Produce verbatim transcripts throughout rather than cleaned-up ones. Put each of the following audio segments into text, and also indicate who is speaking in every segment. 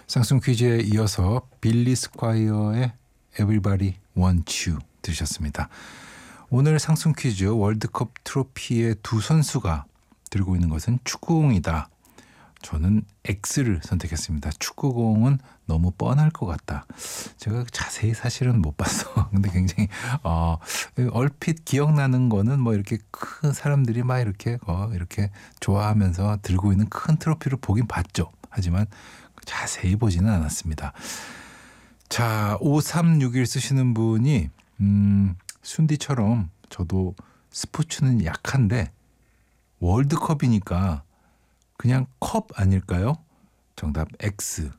Speaker 1: 쌍둥이 퀴즈에 이어서 빌리 스콰이어의 Everybody Wants You 들으셨습니다. 오늘 상승 퀴즈 월드컵 트로피의 두 선수가 들고 있는 것은 축구공이다. 저는 X를 선택했습니다. 축구공은 너무 뻔할 것 같다. 제가 자세히 사실은 못 봤어. 근데 굉장히 어, 얼핏 기억나는 거는 뭐 이렇게 큰 사람들이 막 이렇게 어, 이렇게 좋아하면서 들고 있는 큰 트로피를 보긴 봤죠. 하지만 자세히 보지는 않았습니다. 자, 오삼육일 쓰시는 분이 음, 순디처럼 저도 스포츠는 약한데 월드컵이니까 그냥 컵 아닐까요? 정답 X.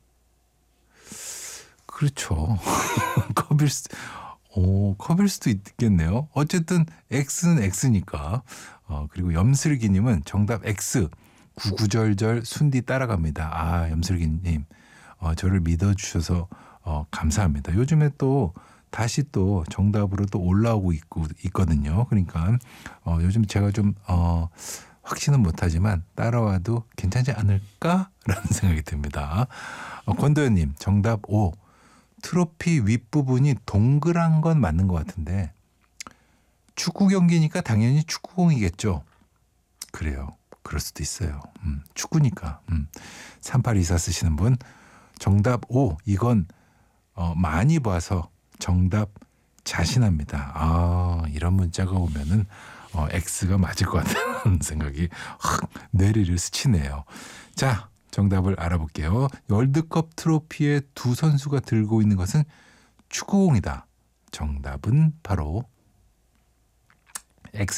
Speaker 1: 그렇죠. 컵일 수, 오, 컵일 수도 있겠네요. 어쨌든 X는 X니까. 어, 그리고 염슬기님은 정답 X. 구구절절 순디 따라갑니다. 아, 염슬기님, 어, 저를 믿어주셔서 어, 감사합니다. 요즘에 또 다시 또 정답으로 또 올라오고 있고 있거든요. 그러니까 어, 요즘 제가 좀 어, 확신은 못하지만 따라와도 괜찮지 않을까라는 생각이 듭니다. 어, 권도현님 정답 O. 트로피 윗부분이 동그란 건 맞는 것 같은데 축구 경기니까 당연히 축구공이겠죠. 그래요. 그럴 수도 있어요. 음, 축구니까. 음. 삼팔이사 쓰시는 분 정답 O. 이건 어, 많이 봐서 정답 자신합니다. 아, 이런 문자가 오면은 어, X가 맞을 것 같다는 생각이 확 뇌리를 스치네요. 자, 정답을 알아볼게요. 월드컵 트로피의 두 선수가 들고 있는 것은 축구공이다. 정답은 바로